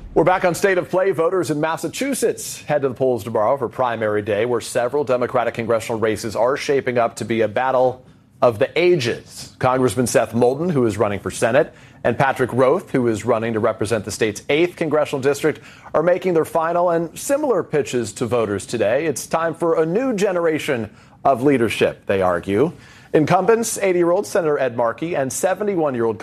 We're back on State of Play. Voters in Massachusetts head to the polls tomorrow for primary day, where several Democratic congressional races are shaping up to be a battle of the ages. Congressman Seth Moulton, who is running for Senate, and Patrick Roth, who is running to represent the state's 8th congressional district, are making their final and similar pitches to voters today. It's time for a new generation of leadership, they argue. Incumbents, 80-year-old Senator Ed Markey and 71-year-old